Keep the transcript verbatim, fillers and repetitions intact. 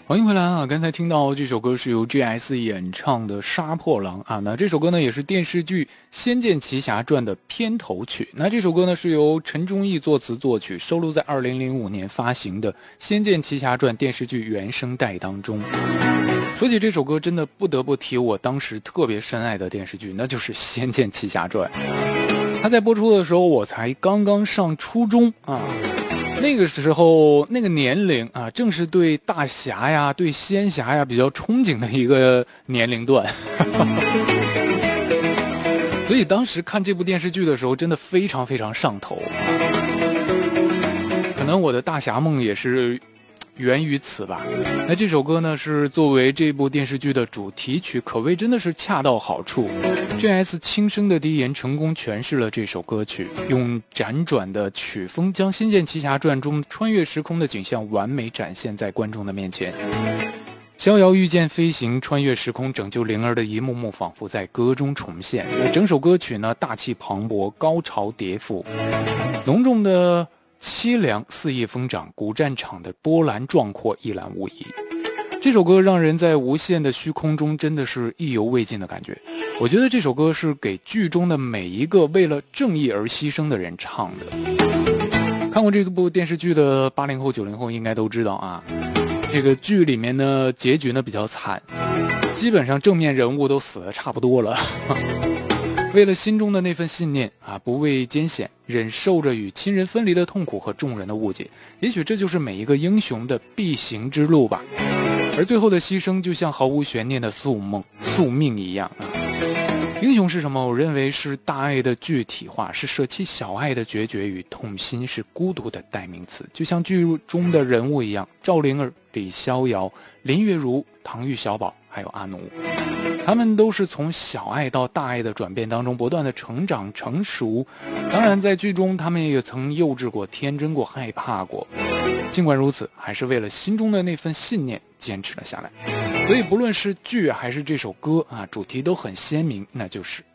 欢迎回来啊！刚才听到这首歌是由 G S 演唱的《杀破狼》啊，那这首歌呢也是电视剧《仙剑奇侠传》的片头曲。那这首歌呢是由陈忠义作词作曲，收录在二零零五年发行的《仙剑奇侠传》电视剧原声带当中。说起这首歌，真的不得不提我当时特别深爱的电视剧，那就是《仙剑奇侠传》。它在播出的时候，我才刚刚上初中啊。那个时候那个年龄啊，正是对大侠呀对仙侠呀比较憧憬的一个年龄段所以当时看这部电视剧的时候真的非常非常上头，可能我的大侠梦也是源于此吧。那这首歌呢是作为这部电视剧的主题曲，可谓真的是恰到好处。 G S 轻声的低言成功诠释了这首歌曲，用辗转的曲风将《仙剑奇侠传》中穿越时空的景象完美展现在观众的面前。逍遥御剑飞行，穿越时空拯救灵儿的一幕幕仿佛在歌中重现。整首歌曲呢大气磅礴，高潮迭赋，浓重的凄凉肆意疯长，古战场的波澜壮阔一览无遗。这首歌让人在无限的虚空中真的是意犹未尽的感觉。我觉得这首歌是给剧中的每一个为了正义而牺牲的人唱的。看过这部电视剧的八零后九零后应该都知道啊，这个剧里面呢结局呢比较惨，基本上正面人物都死得差不多了为了心中的那份信念啊，不畏艰险，忍受着与亲人分离的痛苦和众人的误解，也许这就是每一个英雄的必行之路吧。而最后的牺牲就像毫无悬念的宿梦宿命一样啊。英雄是什么？我认为是大爱的具体化，是舍弃小爱的决绝与痛心，是孤独的代名词。就像剧中的人物一样，赵灵儿、李逍遥、林月如、唐钰小宝还有阿奴，他们都是从小爱到大爱的转变当中不断的成长成熟。当然在剧中他们也曾幼稚过，天真过，害怕过，尽管如此还是为了心中的那份信念坚持了下来。所以不论是剧还是这首歌啊，主题都很鲜明，那就是